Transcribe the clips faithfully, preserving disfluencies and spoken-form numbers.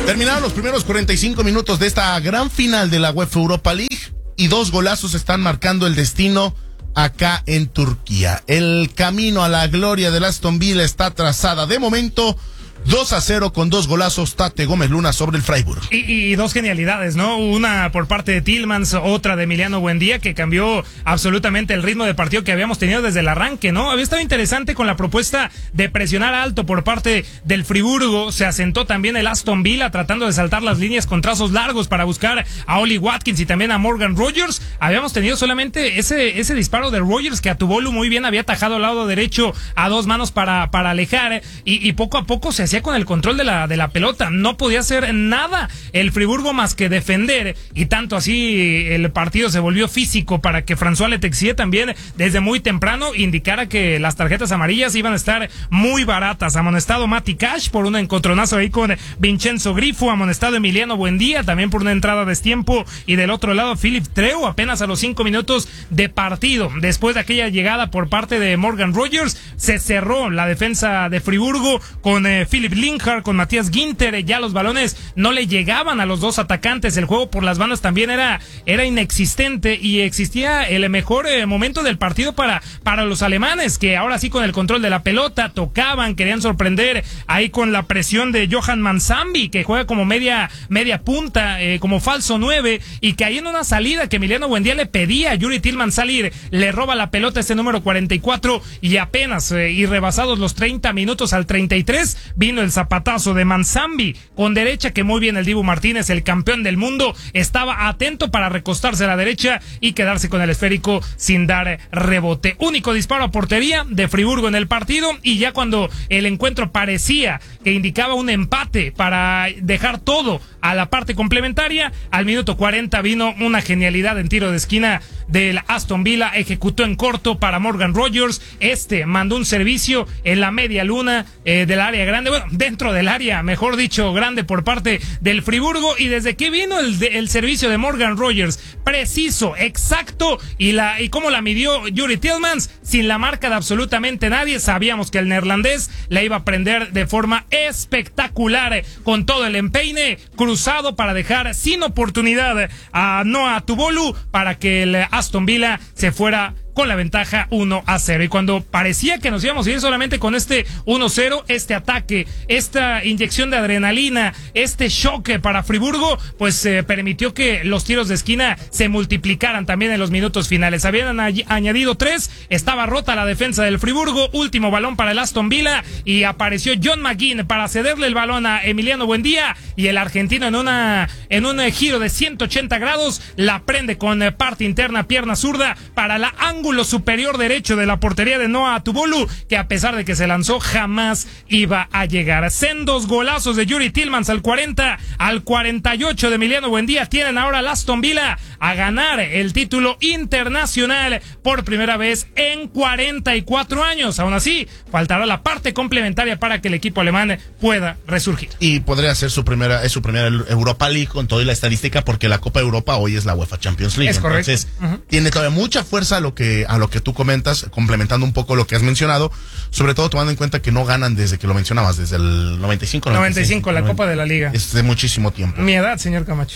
Terminaron los primeros cuarenta y cinco minutos de esta gran final de la UEFA Europa League y dos golazos están marcando el destino acá en Turquía. El camino a la gloria del Aston Villa está trazada de momento. dos a cero con dos golazos Tate Gómez Luna sobre el Freiburg. Y, y dos genialidades, ¿no? Una por parte de Tielemans, otra de Emiliano Buendía, que cambió absolutamente el ritmo de partido que habíamos tenido desde el arranque, ¿no? Había estado interesante con la propuesta de presionar alto por parte del Friburgo. Se asentó también el Aston Villa tratando de saltar las líneas con trazos largos para buscar a Oli Watkins y también a Morgan Rogers. Habíamos tenido solamente ese ese disparo de Rogers que a Tubolu muy bien había atajado al lado derecho a dos manos para, para alejar y, y poco a poco se hacía con el control de la de la pelota, no podía hacer nada el Friburgo más que defender, y tanto así el partido se volvió físico para que François Letexie también desde muy temprano indicara que las tarjetas amarillas iban a estar muy baratas. Amonestado Mati Cash por un encontronazo ahí con Vincenzo Grifo, amonestado Emiliano Buendía también por una entrada a destiempo, y del otro lado Philip Treu apenas a los cinco minutos de partido. Después de aquella llegada por parte de Morgan Rogers, se cerró la defensa de Friburgo con eh, Philip Linhart, con Matías Ginter. Ya los balones no le llegaban a los dos atacantes, el juego por las bandas también era, era inexistente, y existía el mejor eh, momento del partido para, para los alemanes, que ahora sí con el control de la pelota tocaban, querían sorprender ahí con la presión de Johan Mansambi, que juega como media, media punta, eh, como falso nueve, y que ahí en una salida que Emiliano Buendía le pedía a Yuri Tielemans salir, le roba la pelota este número cuarenta y cuatro, y apenas eh, y rebasados los treinta minutos al treinta y tres vino el zapatazo de Mansambi con derecha, que muy bien el Dibu Martínez, el campeón del mundo, estaba atento para recostarse a la derecha y quedarse con el esférico sin dar rebote. Único disparo a portería de Friburgo en el partido, y ya cuando el encuentro parecía que indicaba un empate para dejar todo a la parte complementaria, al minuto cuarenta vino una genialidad en tiro de esquina del Aston Villa, ejecutó en corto para Morgan Rogers, este mandó un servicio en la media luna eh, del área grande, bueno, dentro del área, mejor dicho, grande por parte del Friburgo, y desde que vino el, de, el servicio de Morgan Rogers, preciso, exacto, y la y cómo la midió Yuri Tielemans, sin la marca de absolutamente nadie, sabíamos que el neerlandés la iba a prender de forma espectacular, con todo el empeine cruzado para dejar sin oportunidad a Noah Tubolu para que el Aston Villa se fuera con la ventaja uno a cero. Y cuando parecía que nos íbamos a ir solamente con este uno cero, este ataque, esta inyección de adrenalina, este choque para Friburgo, pues eh, permitió que los tiros de esquina se multiplicaran también en los minutos finales. Habían añadido tres, estaba rota la defensa del Friburgo, último balón para el Aston Villa, y apareció John McGinn para cederle el balón a Emiliano Buendía, y el argentino en una en un giro de ciento ochenta grados la prende con parte interna, pierna zurda, para la ángulo superior derecho de la portería de Noah Tubolu, que a pesar de que se lanzó jamás iba a llegar. Sendos golazos de Yuri Tielemans al cuarenta, al cuarenta y ocho de Emiliano Buendía tienen ahora al Aston Villa a ganar el título internacional por primera vez en cuarenta y cuatro años. Aún así, faltará la parte complementaria para que el equipo alemán pueda resurgir. Y podría ser su primera, es su primera Europa League con toda la estadística, porque la Copa Europa hoy es la UEFA Champions League. Es correcto. Entonces, uh-huh. tiene todavía mucha fuerza a lo que a lo que tú comentas, complementando un poco lo que has mencionado, sobre todo tomando en cuenta que no ganan desde que lo mencionabas, desde el noventa y cinco. noventa y cinco, la noventa, Copa de la Liga. Es de muchísimo tiempo. Mi edad, señor Camacho.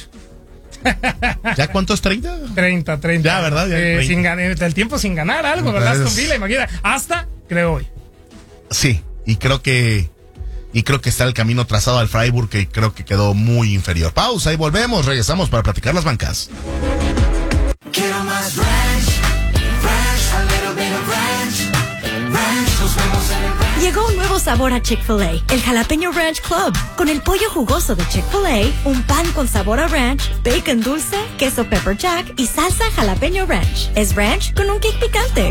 ¿Ya cuántos? ¿treinta? treinta, treinta. Ya, ¿verdad? Ya, eh, sin ganar, el tiempo sin ganar algo, ¿verdad? Aston Villa, imagina, hasta, creo hoy. Sí, y creo que y creo que está el camino trazado al Freiburg, que creo que quedó muy inferior. Pausa y volvemos, regresamos para platicar las bancas. Quiero más ranch, ranch, a little bit of ranch, ranch, nos vemos en el ranch. Llegó un nuevo sabor a Chick-fil-A, el Jalapeño Ranch Club. Con el pollo jugoso de Chick-fil-A, un pan con sabor a ranch, bacon dulce, queso pepper jack y salsa jalapeño ranch. Es ranch con un kick picante.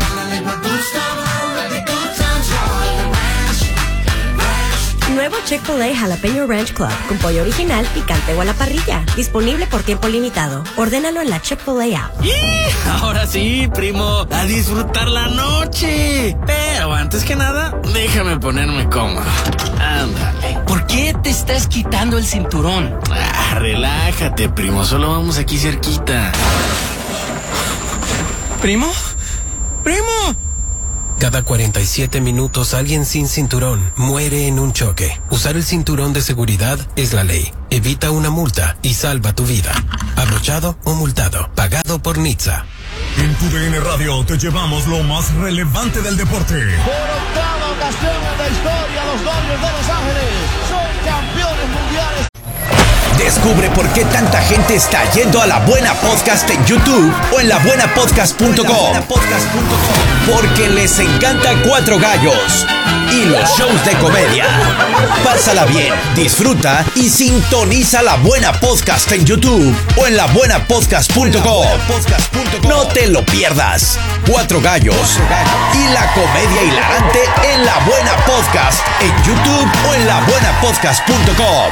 Nuevo Chick-fil-A Jalapeño Ranch Club, con pollo original, picante o a la parrilla. Disponible por tiempo limitado. Ordénalo en la Chick-fil-A app. ¡Y! Ahora sí, primo, a disfrutar la noche. Pero antes que nada, déjame ponerme cómodo. Ándale. ¿Por qué te estás quitando el cinturón? Ah, relájate, primo, solo vamos aquí cerquita. ¿Primo? ¿Primo? Cada cuarenta y siete minutos alguien sin cinturón muere en un choque. Usar el cinturón de seguridad es la ley. Evita una multa y salva tu vida. Abrochado o multado. Pagado por Nizza. En tu D N Radio te llevamos lo más relevante del deporte. Por octava ocasión en la historia, los Dodgers de Los Ángeles son campeones mundiales. Descubre por qué tanta gente está yendo a La Buena Podcast en YouTube o en la buena podcast punto com. Porque les encanta Cuatro Gallos y los shows de comedia. Pásala bien, disfruta y sintoniza La Buena Podcast en YouTube o en la buena podcast punto com. No te lo pierdas. Cuatro Gallos y la comedia hilarante en La Buena Podcast en YouTube o en la buena podcast punto com.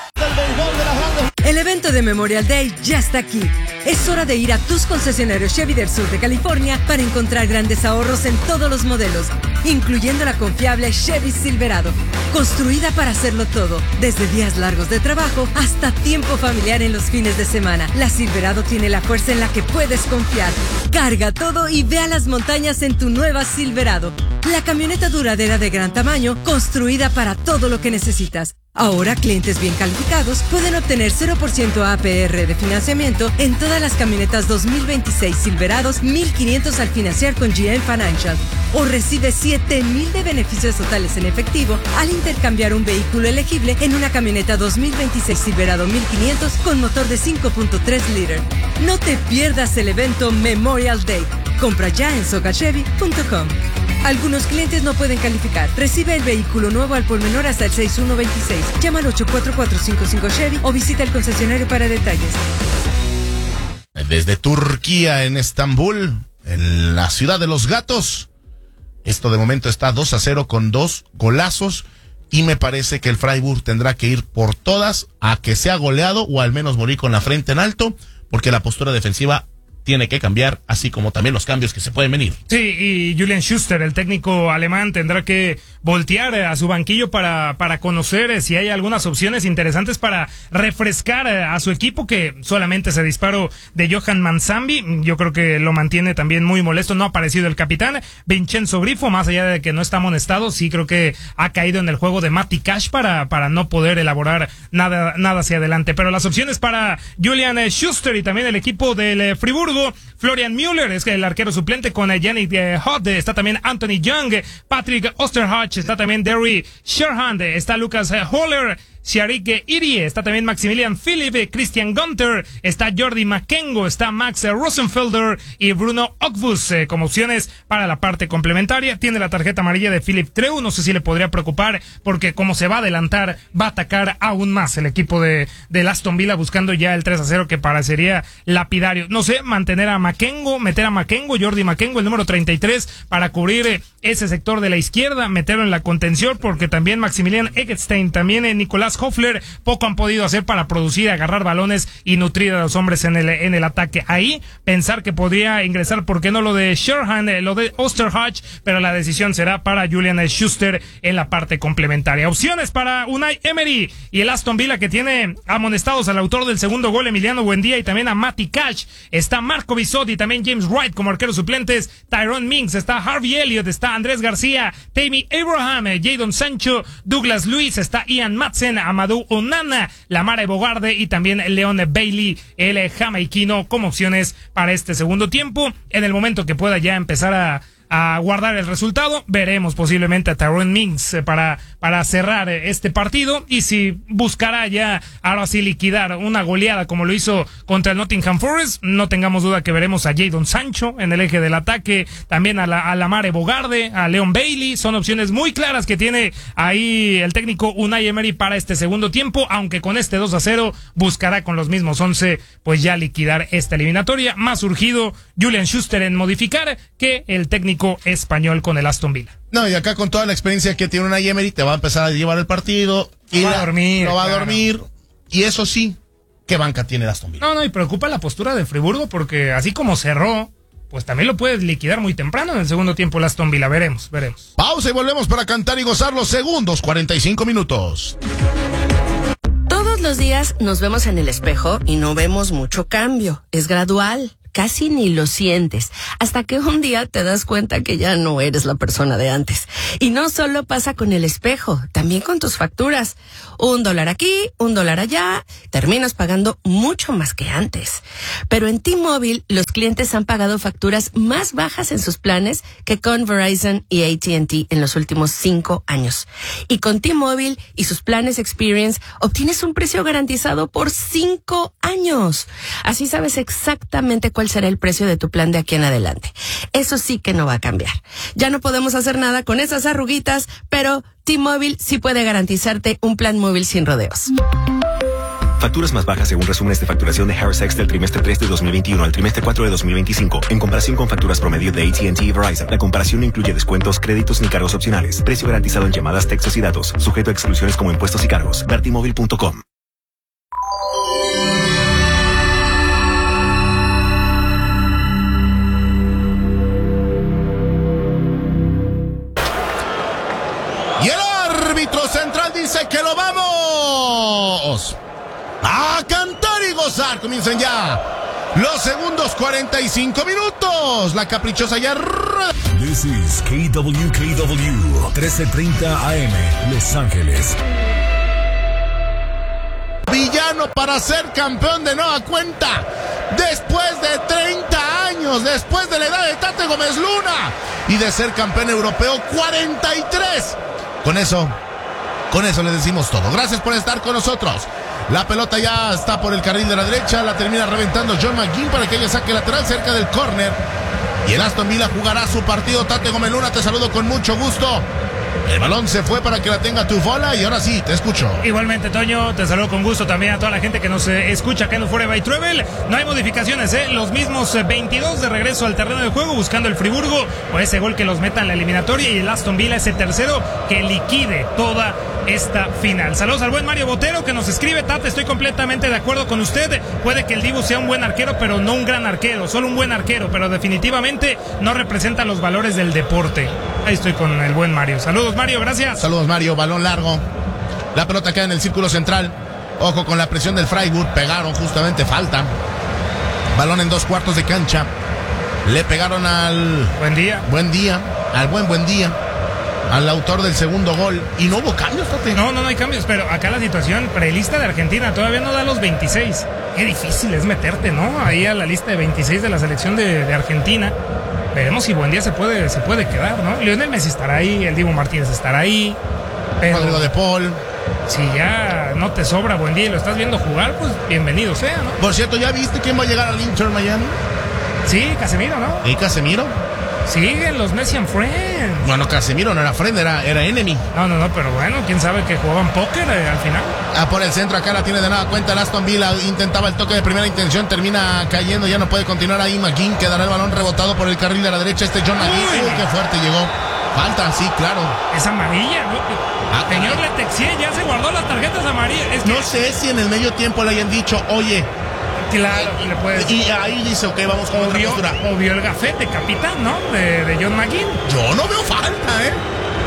El evento de Memorial Day ya está aquí. Es hora de ir a tus concesionarios Chevy del sur de California para encontrar grandes ahorros en todos los modelos, incluyendo la confiable Chevy Silverado, construida para hacerlo todo, desde días largos de trabajo hasta tiempo familiar en los fines de semana. La Silverado tiene la fuerza en la que puedes confiar. Carga todo y ve a las montañas en tu nueva Silverado, la camioneta duradera de gran tamaño, construida para todo lo que necesitas. Ahora, clientes bien calificados pueden obtener cero por ciento A P R de financiamiento en todas las camionetas dos mil veintiséis Silverados mil quinientos al financiar con G M Financial. O recibe siete mil de beneficios totales en efectivo al intercambiar un vehículo elegible en una camioneta dos mil veintiséis Silverado mil quinientos con motor de cinco punto tres litros. No te pierdas el evento Memorial Day. Compra ya en soca chevy punto com. Algunos clientes no pueden calificar. Recibe el vehículo nuevo al por menor hasta el seis uno veintiséis. Llama al ocho cuatro cuatro cinco cinco Chevy o visita el concesionario para detalles. Desde Turquía, en Estambul, en la ciudad de los gatos, esto de momento está dos a cero con dos golazos y me parece que el Freiburg tendrá que ir por todas a que sea goleado o al menos morir con la frente en alto, porque la postura defensiva tiene que cambiar, así como también los cambios que se pueden venir. Sí, y Julian Schuster, el técnico alemán, tendrá que voltear a su banquillo para, para conocer si hay algunas opciones interesantes para refrescar a su equipo, que solamente se disparó de Johan Manzambi. Yo creo que lo mantiene también muy molesto. No ha aparecido el capitán Vincenzo Grifo, más allá de que no está amonestado. Sí creo que ha caído en el juego de Matti Cash para, para no poder elaborar nada, nada hacia adelante. Pero las opciones para Julian Schuster y también el equipo del Friburgo: Florian Müller es el arquero suplente con Yannick Hodt, está también Anthony Young, Patrick Osterhage, está también Derry Sherhand, está Lucas Holler, Sharik Irie, está también Maximilian Philipp, Christian Gunther, está Jordi Makengo, está Max Rosenfelder y Bruno Ogbus eh, como opciones para la parte complementaria. Tiene la tarjeta amarilla de Philip Treu, no sé si le podría preocupar porque como se va a adelantar va a atacar aún más el equipo de, de Aston Villa buscando ya el tres a cero que parecería lapidario. No sé, mantener a Makengo, meter a Makengo, Jordi Makengo, el número treinta y tres, para cubrir eh, ese sector de la izquierda, meterlo en la contención, porque también Maximilian Eggestein, también eh, Nicolás Hoffler, poco han podido hacer para producir, agarrar balones y nutrir a los hombres en el, en el ataque. Ahí, pensar que podría ingresar, ¿por qué no lo de Sherhan, eh, lo de Osterhage? Pero la decisión será para Julian Schuster en la parte complementaria. Opciones para Unai Emery y el Aston Villa, que tiene amonestados al autor del segundo gol, Emiliano Buendía, y también a Matti Cash. Está Marco Bisotti, también James Wright como arqueros suplentes, Tyrone Mings, está Harvey Elliott, está Andrés García, Tammy Abraham, eh, Jadon Sancho, Douglas Luiz, está Ian Madsen, Amadou Onana, Lamara Bogarde y también Leon Bailey, el jamaiquino, como opciones para este segundo tiempo. En el momento que pueda ya empezar a a guardar el resultado, veremos posiblemente a Tyrone Mings para, para cerrar este partido, y si buscará ya ahora sí liquidar una goleada como lo hizo contra el Nottingham Forest, no tengamos duda que veremos a Jadon Sancho en el eje del ataque, también a la, a Lamare Bogarde, a Leon Bailey. Son opciones muy claras que tiene ahí el técnico Unai Emery para este segundo tiempo, aunque con este dos a cero buscará con los mismos once pues ya liquidar esta eliminatoria. Más urgido Julian Schuster en modificar que el técnico español con el Aston Villa. No, y acá con toda la experiencia que tiene Unai Emery, te va a empezar a llevar el partido. Y va a dormir. No va claro. a dormir. Y eso sí, ¿qué banca tiene el Aston Villa? No, no, y preocupa la postura de Friburgo, porque así como cerró, pues también lo puedes liquidar muy temprano en el segundo tiempo el Aston Villa. Veremos, veremos. Pausa y volvemos para cantar y gozar los segundos cuarenta y cinco minutos. Todos los días nos vemos en el espejo y no vemos mucho cambio. Es gradual. casi ni lo sientes, hasta que un día te das cuenta que ya no eres la persona de antes. Y no solo pasa con el espejo, también con tus facturas. Un dólar aquí, un dólar allá, terminas pagando mucho más que antes. Pero en T-Mobile, los clientes han pagado facturas más bajas en sus planes que con Verizon y A T and T en los últimos cinco años. Y con T-Mobile y sus planes Experience, obtienes un precio garantizado por cinco años. Así sabes exactamente cuál será el precio de tu plan de aquí en adelante. Eso sí que no va a cambiar. Ya no podemos hacer nada con esas arruguitas, pero T-Mobile sí puede garantizarte un plan móvil sin rodeos. Facturas más bajas según resúmenes de facturación de Harris X del trimestre tres de dos mil veintiuno al trimestre cuatro de dos mil veinticinco. En comparación con facturas promedio de A T and T y Verizon, la comparación no incluye descuentos, créditos ni cargos opcionales. Precio garantizado en llamadas, textos y datos. Sujeto a exclusiones como impuestos y cargos. ver t mobile punto com. Y el árbitro central dice que lo vamos a cantar y gozar. Comiencen ya los segundos cuarenta y cinco minutos. La caprichosa ya. This is K W K W trece treinta A M Los Ángeles. Villano para ser campeón de nueva cuenta. Después de treinta años, después de la edad de Tate Gómez Luna y de ser campeón europeo cuarenta y tres. Con eso, con eso le decimos todo. Gracias por estar con nosotros. La pelota ya está por el carril de la derecha. La termina reventando John McGinn para que ella saque lateral cerca del córner. Y el Aston Villa jugará su partido. Tate Gómez Luna, te saludo con mucho gusto. El balón se fue para que la tenga tu bola y ahora sí, te escucho. Igualmente, Toño, te saludo con gusto también a toda la gente que nos eh, escucha acá en Forever by Travel. No hay modificaciones, ¿eh? Los mismos eh, veintidós de regreso al terreno de juego buscando el Friburgo o ese gol que los meta en la eliminatoria y el Aston Villa ese tercero que liquide toda esta final. Saludos al buen Mario Botero que nos escribe: Tate, estoy completamente de acuerdo con usted. Puede que el Dibu sea un buen arquero, pero no un gran arquero, solo un buen arquero, pero definitivamente no representa los valores del deporte. Ahí estoy con el buen Mario. Saludos, Mario, gracias. Saludos, Mario. Balón largo. La pelota queda en el círculo central. Ojo con la presión del Freiburg. Pegaron justamente, falta. Balón en dos cuartos de cancha. Le pegaron al... Buen día. Buen día. Al buen buen día. Al autor del segundo gol. Y no hubo cambios, Tate. No, no, no hay cambios. Pero acá la situación prelista de Argentina todavía no da los veintiséis. Qué difícil es meterte, ¿no? Ahí a la lista de veintiséis de la selección de, de Argentina. Veremos si Buendía se puede, se puede quedar, ¿no? Lionel Messi estará ahí, el Dibu Martínez estará ahí. Pero Rodrigo de Paul. Si ya no te sobra Buendía y lo estás viendo jugar, pues bienvenido sea, ¿no? Por cierto, ¿ya viste quién va a llegar al Inter Miami? Sí, Casemiro, ¿no? ¿Y Casemiro? Siguen los Messi and Friends. Bueno, Casemiro no era friend, era, era enemy. No, no, no, pero bueno, quién sabe que jugaban póker eh, al final. Ah, por el centro, acá la tiene de nada cuenta el Aston Villa. Intentaba el toque de primera intención, termina cayendo, ya no puede continuar ahí. McGinn quedará el balón rebotado por el carril de la derecha. Este John McGinn, uy, qué fuerte llegó. Falta, sí, claro. Es amarilla, ¿no? Ah, señor Letexie ya se guardó las tarjetas amarillas. Es que... No sé si en el medio tiempo le hayan dicho, oye. Claro, le puedes... Y ahí dice, ok, vamos con otra postura. O vio el gafete, capitán, ¿no? De, de John McGinn. Yo no veo falta, ¿eh?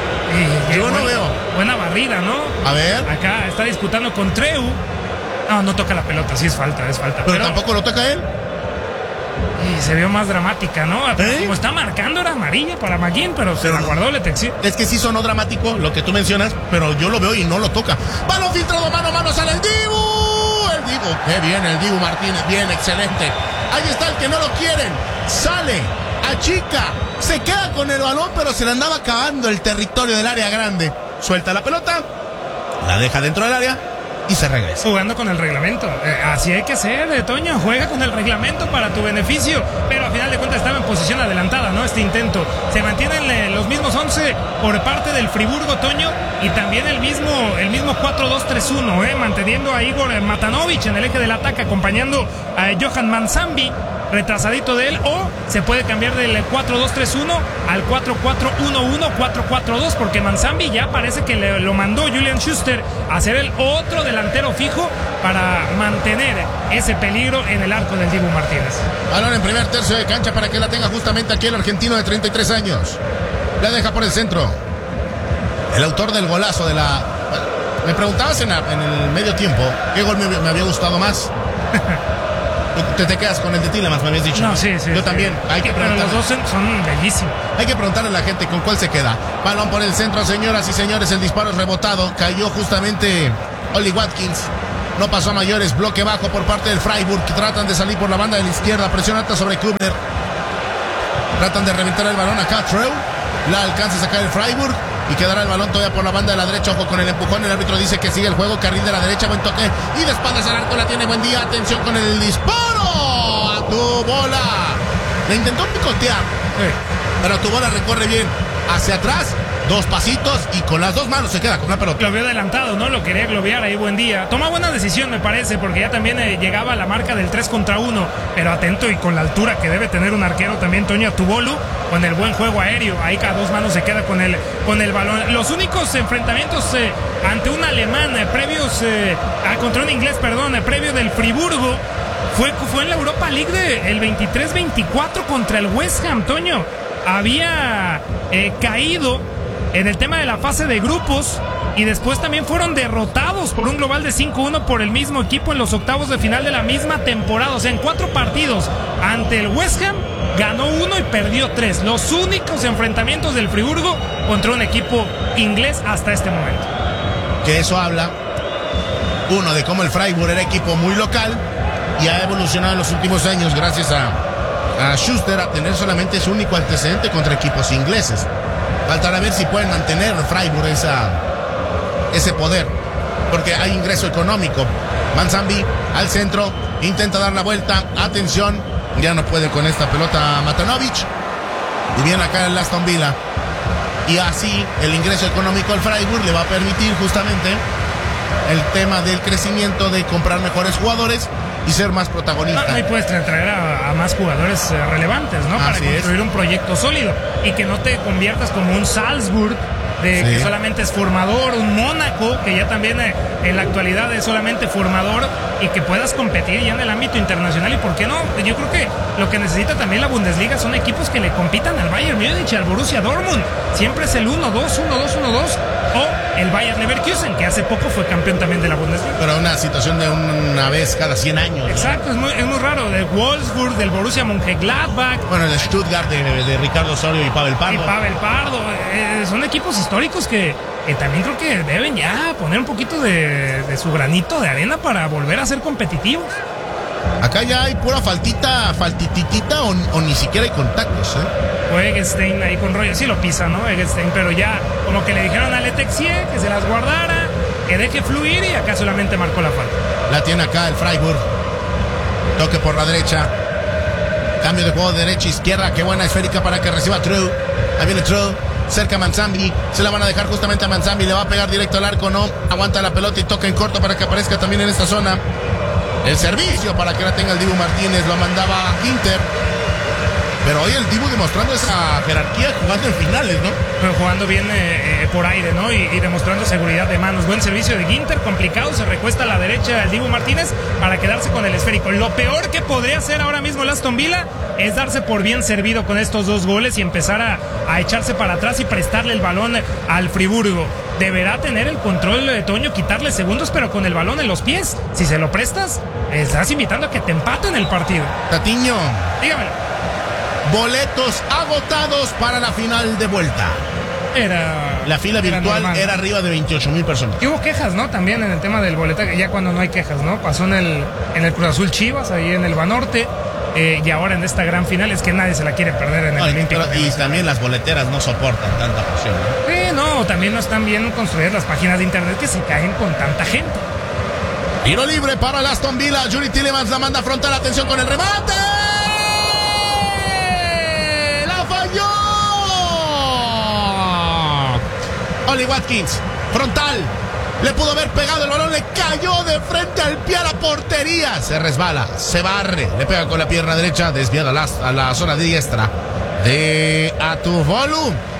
Y, Yo no buena, veo. Buena barrida, ¿no? A ver. Acá está disputando con Treu. No, no toca la pelota, sí es falta, es falta. Pero, pero tampoco lo toca él. Y se vio más dramática, ¿no? ¿Eh? Como está marcando era amarilla para McGinn, pero se la guardó Letexie. Es que sí sonó dramático lo que tú mencionas, pero yo lo veo y no lo toca. Balón filtrado, mano a mano, sale el Dibu. El Dibu, qué bien el Dibu Martínez, bien, excelente. Ahí está el que no lo quieren. Sale, achica, se queda con el balón, pero se le andaba acabando el territorio del área grande. Suelta la pelota, la deja dentro del área y se regresa. Jugando con el reglamento. Eh, así hay que ser, eh, Toño. Juega con el reglamento para tu beneficio. Pero a final de cuentas estaba en posición adelantada, ¿no? Este intento. Se mantienen eh, los mismos once por parte del Friburgo, Toño. Y también el mismo, el mismo cuatro dos tres uno, ¿eh? Manteniendo a Igor Matanovic en el eje del ataque, acompañando a Johan Manzambi, retrasadito de él, o se puede cambiar del cuatro dos tres uno al cuatro cuatro uno uno, cuatro cuatro dos, porque Manzambi ya parece que le, lo mandó Julian Schuster a ser el otro delantero fijo para mantener ese peligro en el arco del Dibu Martínez. Balón en primer tercio de cancha para que la tenga justamente aquí el argentino de treinta y tres años. La deja por el centro. El autor del golazo de la... Me preguntabas en, la, en el medio tiempo qué gol me, me había gustado más. Te, te quedas con el de Tielemans, me habías dicho. No, sí, sí. Yo sí. también. Hay que Pero los dos son, son bellísimos. Hay que preguntarle a la gente con cuál se queda. Balón por el centro, señoras y señores. El disparo es rebotado. Cayó justamente Oli Watkins. No pasó a mayores. Bloque bajo por parte del Freiburg. Que tratan de salir por la banda de la izquierda. Presión alta sobre Kubler. Tratan de reventar el balón acá. Treu. La alcanza a sacar el Freiburg. Y quedará el balón todavía por la banda de la derecha. Ojo con el empujón. El árbitro dice que sigue el juego. Carril de la derecha. Buen toque. Y de espaldas al arco. La tiene. Buen día. Atención con el disparo. A tu bola. Le intentó picotear. Sí. Pero tu bola recorre bien hacia atrás. Dos pasitos y con las dos manos se queda con la pelota. Lo había adelantado, ¿no? Lo quería globear ahí, buen día. Toma buena decisión, me parece, porque ya también eh, llegaba a la marca del tres contra uno. Pero atento y con la altura que debe tener un arquero también, Toño Atubolu, con el buen juego aéreo. Ahí cada dos manos se queda con el, con el balón. Los únicos enfrentamientos eh, ante un alemán, eh, previos, eh, ah, contra un inglés, perdón, eh, previo del Friburgo, fue, fue en la Europa League del veintitrés veinticuatro contra el West Ham, Toño. Había eh, caído en el tema de la fase de grupos y después también fueron derrotados por un global de cinco uno por el mismo equipo en los octavos de final de la misma temporada. O sea, en cuatro partidos ante el West Ham ganó uno y perdió tres. Los únicos enfrentamientos del Friburgo contra un equipo inglés hasta este momento. Que eso habla, uno, de cómo el Freiburg era equipo muy local y ha evolucionado en los últimos años gracias a, a Schuster a tener solamente su único antecedente contra equipos ingleses. Faltará ver si pueden mantener Freiburg esa, ese poder, porque hay ingreso económico. Manzambi al centro, intenta dar la vuelta, atención, ya no puede con esta pelota Matanovic, y viene acá el Aston Villa, y así el ingreso económico al Freiburg le va a permitir justamente el tema del crecimiento, de comprar mejores jugadores y ser más protagonista. No, no, y puedes traer a, a más jugadores eh, relevantes, ¿no? Para Así construir es. un proyecto sólido y que no te conviertas como un Salzburg de Sí. que solamente es formador, un Mónaco que ya también eh, en la actualidad es solamente formador y que puedas competir ya en el ámbito internacional. Y por qué no, yo creo que lo que necesita también la Bundesliga son equipos que le compitan al Bayern Múnich y al Borussia Dortmund. Siempre es el uno dos, uno dos, uno dos o el Bayern Leverkusen, que hace poco fue campeón también de la Bundesliga. Pero una situación de una vez cada cien años. Exacto, es muy, es muy raro. De Wolfsburg, del Borussia Mönchengladbach. Bueno, el Stuttgart de, de Ricardo Osorio y Pavel Pardo. Y Pavel Pardo. Eh, son equipos históricos que eh, también creo que deben ya poner un poquito de, de su granito de arena para volver a ser competitivos. Acá ya hay pura faltita, faltititita o, o ni siquiera hay contactos, ¿eh? O Eggestein ahí con rollo, sí lo pisa, ¿no? Eggestein, pero ya como que le dijeron a Letexie que se las guardara, que deje fluir y acá solamente marcó la falta. La tiene acá el Freiburg. Toque por la derecha. Cambio de juego de derecha a izquierda. Qué buena esférica para que reciba Treu. Ahí viene Treu. Cerca a Manzambi. Se la van a dejar justamente a Manzambi. Le va a pegar directo al arco, no. Aguanta la pelota y toca en corto para que aparezca también en esta zona. El servicio para que la tenga el Dibu Martínez. Lo mandaba Inter. Pero hoy el Dibu demostrando esa jerarquía jugando en finales, ¿no? Pero jugando bien eh, eh, por aire, ¿no? Y, y demostrando seguridad de manos. Buen servicio de Ginter, complicado. Se recuesta a la derecha el Dibu Martínez para quedarse con el esférico. Lo peor que podría hacer ahora mismo el Aston Villa es darse por bien servido con estos dos goles y empezar a, a echarse para atrás y prestarle el balón al Friburgo. Deberá tener el control de Toño, quitarle segundos, pero con el balón en los pies. Si se lo prestas, estás invitando a que te empaten el partido. Tatiño, dígamelo. Boletos agotados para la final de vuelta. Era. La fila era virtual normal, era ¿no? arriba de veintiocho mil personas. Y hubo quejas, ¿no? También en el tema del boletaje, ya cuando no hay quejas, ¿no? Pasó en el, en el Cruz Azul Chivas, ahí en el Banorte. Eh, y ahora en esta gran final es que nadie se la quiere perder en el No, y, Olímpico. pero- y también las boleteras no soportan tanta presión, ¿no? Sí, no, también no están bien construidas las páginas de internet que se caen con tanta gente. Tiro libre para el Aston Villa. Yuri Tielemans la manda frontal. Atención con el remate. ¡La falló! Oli Watkins, frontal. Le pudo haber pegado el balón, le cayó de frente al pie a la portería. Se resbala, se barre, le pega con la pierna derecha, desviada a la, a la zona diestra de Atubolu.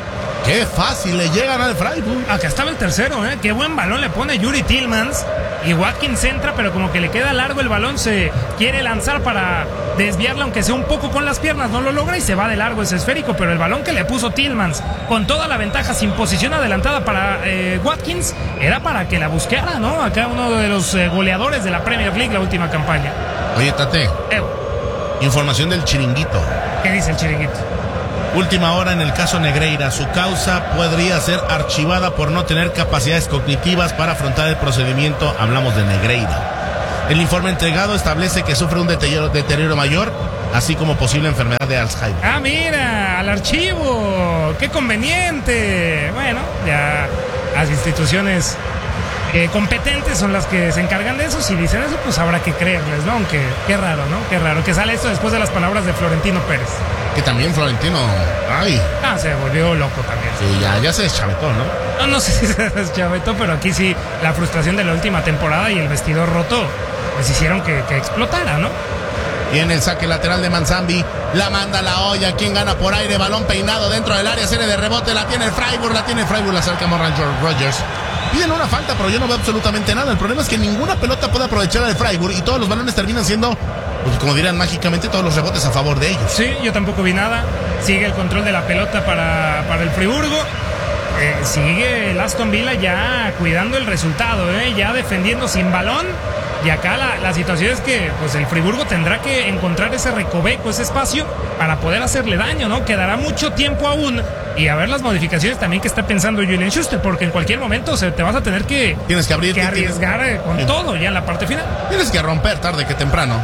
Qué fácil le llegan al Freiburg. Acá estaba el tercero, ¿eh? Qué buen balón le pone Yuri Tillmans. Y Watkins entra, pero como que le queda largo el balón. Se quiere lanzar para desviarlo, aunque sea un poco con las piernas. No lo logra y se va de largo ese esférico. Pero el balón que le puso Tillmans, con toda la ventaja, sin posición adelantada para eh, Watkins, era para que la buscara, ¿no? Acá uno de los eh, goleadores de la Premier League la última campaña. Oye, Tate. Eh. Información del Chiringuito. ¿Qué dice el Chiringuito? Última hora en el caso Negreira. Su causa podría ser archivada por no tener capacidades cognitivas para afrontar el procedimiento. Hablamos de Negreira. El informe entregado establece que sufre un deterioro, deterioro mayor, así como posible enfermedad de Alzheimer. Ah, mira, al archivo. Qué conveniente. Bueno, ya las instituciones eh, competentes son las que se encargan de eso. Si dicen eso, pues habrá que creerles, ¿no? Aunque qué raro, ¿no? Qué raro que sale esto después de las palabras de Florentino Pérez. Que también Florentino, ay. Ah, se volvió loco también. Sí, ya, ya se deschavetó, ¿no? No, no sé si se deschavetó, pero aquí sí la frustración de la última temporada y el vestidor roto, pues hicieron que, que explotara, ¿no? Y en el saque lateral de Manzambi, la manda a la olla. ¿Quién gana por aire? Balón peinado dentro del área, serie de rebote, la tiene el Freiburg, la tiene el Freiburg, la saca Morgan Rogers. Piden una falta, pero yo no veo absolutamente nada. El problema es que ninguna pelota puede aprovechar al Freiburg y todos los balones terminan siendo, pues, como dirán mágicamente, todos los rebotes a favor de ellos. Sí, yo tampoco vi nada. Sigue el control de la pelota para, para el Friburgo. Eh, sigue el Aston Villa ya cuidando el resultado, ¿eh? Ya defendiendo sin balón. Y acá la, la situación es que pues el Friburgo tendrá que encontrar ese recoveco, ese espacio para poder hacerle daño, ¿no? Quedará mucho tiempo aún. Y a ver las modificaciones también que está pensando Julian Schuster, porque en cualquier momento se te vas a tener que, tienes que, abrir, que arriesgar tienes, con tienes, todo ya en la parte final. Tienes que romper tarde que temprano.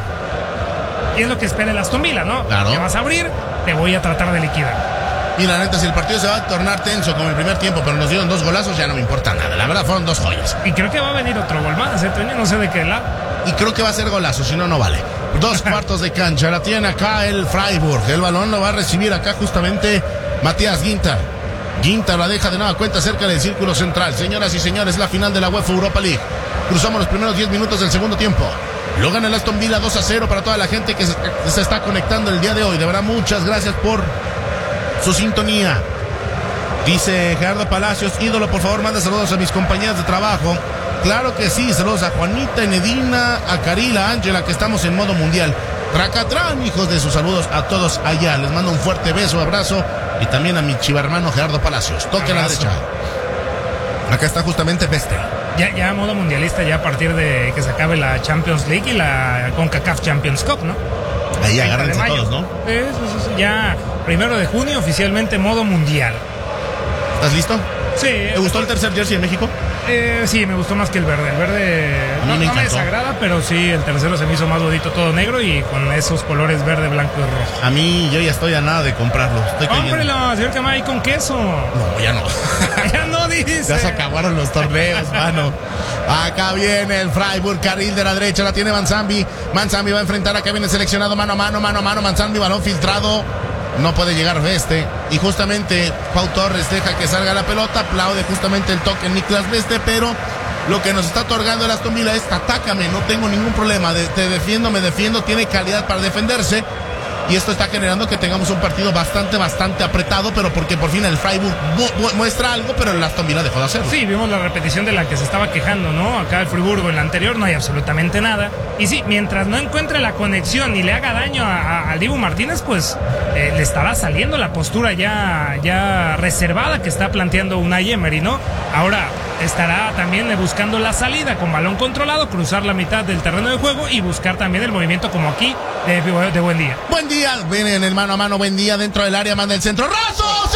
Y es lo que espera el Aston Villa, ¿no? Claro. Te vas a abrir, te voy a tratar de liquidar. Y la neta, si el partido se va a tornar tenso como el primer tiempo, pero nos dieron dos golazos, ya no me importa nada. La verdad, fueron dos joyas. Y creo que va a venir otro gol más, ¿eh, Toño? No sé de qué lado. Y creo que va a ser golazo, si no, no vale. Dos cuartos de cancha, la tiene acá el Freiburg. El balón lo va a recibir acá justamente Matías Ginter. Ginter la deja de nueva cuenta cerca del círculo central. Señoras y señores, la final de la UEFA Europa League. Cruzamos los primeros diez minutos del segundo tiempo. Lo gana el Aston Villa dos a cero para toda la gente que se, que se está conectando el día de hoy. De verdad, muchas gracias por su sintonía. Dice Gerardo Palacios, ídolo, por favor, manda saludos a mis compañeras de trabajo. Claro que sí, saludos a Juanita, Enedina, a Carila, a Ángela, que estamos en modo mundial. Tracatrán, hijos de sus saludos a todos allá. Les mando un fuerte beso, abrazo. Y también a mi chivarmano Gerardo Palacios. Toque a la derecha. Acá está justamente Peste. Ya, ya modo mundialista, ya a partir de que se acabe la Champions League y la CONCACAF Champions Cup, ¿no? Ahí agárrense todos, ¿no? Sí, sí, sí, ya primero de junio oficialmente modo mundial. ¿Estás listo? Sí. ¿Te gustó el tercer jersey de México? Eh, sí, me gustó más que el verde. El verde no, me, no me desagrada, pero sí, el tercero se me hizo más bonito, todo negro y con esos colores verde, blanco y rojo. A mí, yo ya estoy a nada de comprarlo. ¡Cómprelo, señor Camay, con queso! No, ya no. Ya no, dice. Ya se acabaron los torneos, mano. Acá viene el Freiburg, carril de la derecha, la tiene Manzambi. Manzambi va a enfrentar a Kevin, el seleccionado mano a mano, mano a mano. Manzambi, balón filtrado. No puede llegar Veste. Y justamente Pau Torres deja que salga la pelota. Aplaude justamente el toque Niklas Veste. Pero lo que nos está otorgando el Aston Villa es atácame, no tengo ningún problema. De, te defiendo, me defiendo. Tiene calidad para defenderse. Y esto está generando que tengamos un partido bastante, bastante apretado, pero porque por fin el Freiburg mu muestra algo, pero el Aston Villa dejó de hacerlo. Sí, vimos la repetición de la que se estaba quejando, ¿no? Acá el Friburgo, en la anterior no hay absolutamente nada. Y sí, mientras no encuentre la conexión y le haga daño a, a, al Dibu Martínez, pues eh, le estará saliendo la postura ya, ya reservada que está planteando Unai Emery, ¿no? Ahora estará también buscando la salida con balón controlado, cruzar la mitad del terreno de juego y buscar también el movimiento como aquí de, de Buen Día. Buen día, viene en el mano a mano, Buen Día dentro del área, manda el centro, ¡Rasos!